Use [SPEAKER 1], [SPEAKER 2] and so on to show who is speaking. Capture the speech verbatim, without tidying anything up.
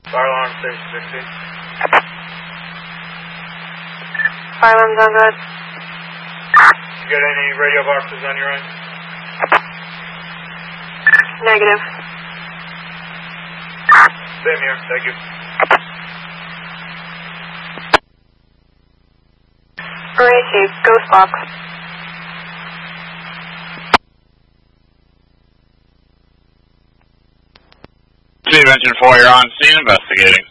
[SPEAKER 1] Fire alarm station sixty.
[SPEAKER 2] Fire alarm's on good.
[SPEAKER 1] You got any radio boxes on your end?
[SPEAKER 2] Negative.
[SPEAKER 1] Same here, thank you.
[SPEAKER 2] Receive, ghost box.
[SPEAKER 3] Chief Engine four, you're on scene investigating.